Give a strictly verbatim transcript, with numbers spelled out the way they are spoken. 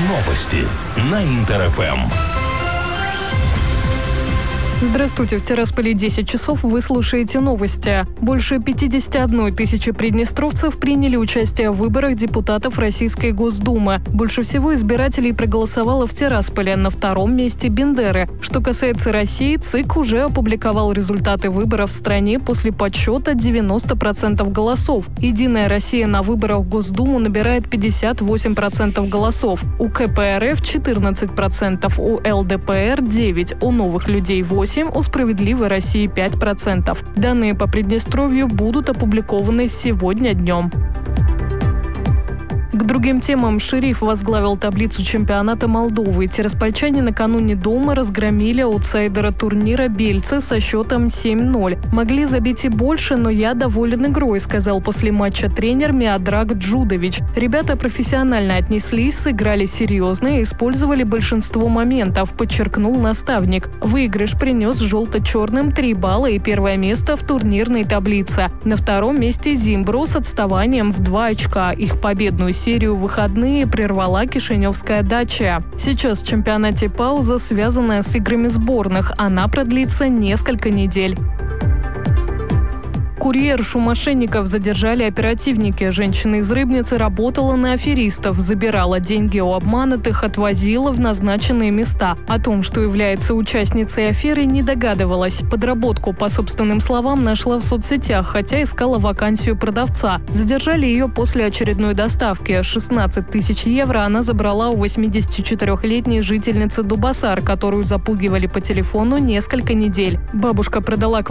Новости на Интер-ФМ. Здравствуйте, в Тирасполе десять часов, вы слушаете новости. Больше пятьдесят одна тысяча приднестровцев приняли участие в выборах депутатов Российской Госдумы. Больше всего избирателей проголосовало в Тирасполе, на втором месте Бендеры. Что касается России, ЦИК уже опубликовал результаты выборов в стране после подсчета девяносто процентов голосов. Единая Россия на выборах в Госдуму набирает пятьдесят восемь процентов голосов. У ка пэ эр эф четырнадцать процентов, у эл дэ пэ эр девять процентов, у Новых людей восемь процентов, у Справедливой России пять процентов. Данные по Приднестровью будут опубликованы сегодня днем. К другим темам. Шериф возглавил таблицу чемпионата Молдовы. Тираспольчане накануне дома разгромили аутсайдера турнира Бельцы со счетом семь ноль. Могли забить и больше, но я доволен игрой, сказал после матча тренер Миодраг Джудович. Ребята профессионально отнеслись, сыграли серьезно и использовали большинство моментов, подчеркнул наставник. Выигрыш принес желто-черным три балла и первое место в турнирной таблице. На втором месте Зимбро с отставанием в два очка. Их победную серию Серию в выходные прервала Кишиневская Дача. Сейчас в чемпионате пауза, связанная с играми сборных. Она продлится несколько недель. Курьершу мошенников задержали оперативники. Женщина из Рыбницы работала на аферистов, забирала деньги у обманутых, отвозила в назначенные места. О том, что является участницей аферы, не догадывалась. Подработку, по собственным словам, нашла в соцсетях, хотя искала вакансию продавца. Задержали ее после очередной доставки. шестнадцать тысяч евро она забрала у восьмидесятичетырёхлетней жительницы Дубасар, которую запугивали по телефону несколько недель. Бабушка продала